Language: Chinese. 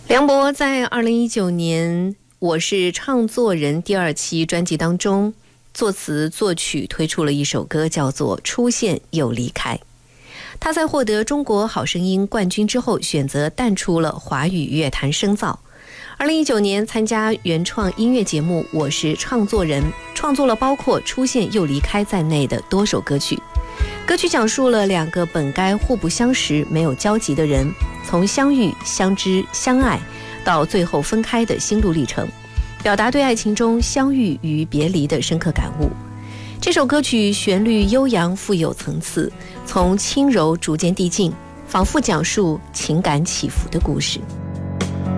梁博在2019年《我是唱作人》第2期专辑当中，作词作曲推出了一首歌，叫做《出现又离开》。他在获得中国好声音冠军之后，选择淡出了华语乐坛深造。2019年参加原创音乐节目《我是唱作人》，创作了包括《出现又离开》在内的多首歌曲。歌曲讲述了2个本该互不相识、没有交集的人，从相遇、相知、相爱，到最后分开的心路历程，表达对爱情中相遇与别离的深刻感悟。这首歌曲旋律悠扬，富有层次，从轻柔逐渐递进，仿佛讲述情感起伏的故事。